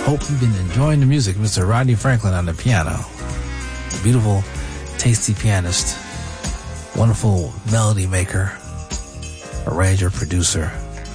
Hope you've been enjoying the music. Mr. Rodney Franklin on the piano. A beautiful, tasty pianist. Wonderful melody maker. Arranger, producer.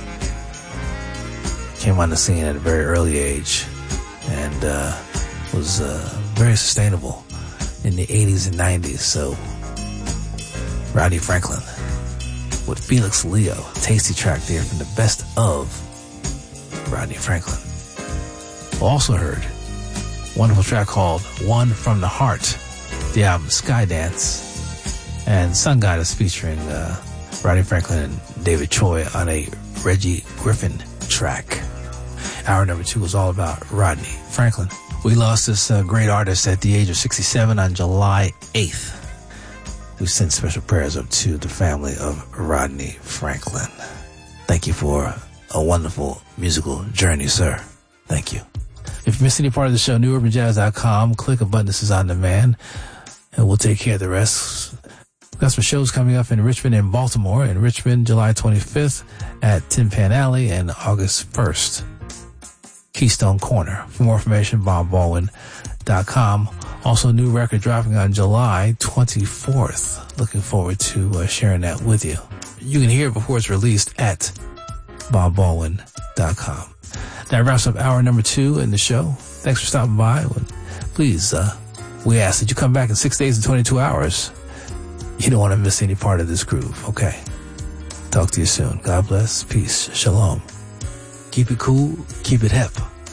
Came on the scene at a very early age. And was very sustainable in the 80s and 90s. So, Rodney Franklin with Felix Leo. Tasty track there from the best of Rodney Franklin. Also heard a wonderful track called One from the Heart, the album Skydance, and Sun Goddess featuring Rodney Franklin and David Choi on a Reggie Griffin track. Hour number 2 was all about Rodney Franklin. We lost this great artist at the age of 67 on July 8th. We send special prayers up to the family of Rodney Franklin. Thank you for a wonderful musical journey, sir. Thank you. If you missed any part of the show, newurbanjazz.com, click a button that says On Demand, and we'll take care of the rest. We've got some shows coming up in Richmond and Baltimore. In Richmond, July 25th at Tin Pan Alley, and August 1st, Keystone Corner. For more information, BobBaldwin.com. Also, new record dropping on July 24th. Looking forward to sharing that with you. You can hear it before it's released at BobBaldwin.com. That wraps up hour number 2 in the show. Thanks for stopping by. Please, we ask that you come back in 6 days and 22 hours. You don't want to miss any part of this groove, okay? Talk to you soon. God bless. Peace. Shalom. Keep it cool. Keep it hip.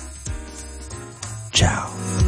Ciao.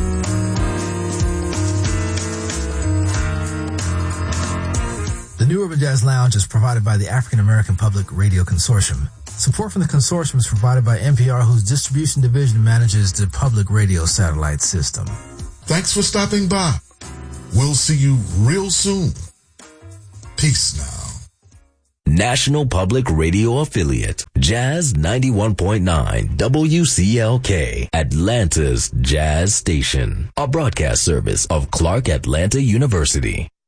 The New Urban Jazz Lounge is provided by the African American Public Radio Consortium. Support from the consortium is provided by NPR, whose distribution division manages the public radio satellite system. Thanks for stopping by. We'll see you real soon. Peace now. National Public Radio Affiliate, Jazz 91.9 WCLK, Atlanta's Jazz Station, a broadcast service of Clark Atlanta University.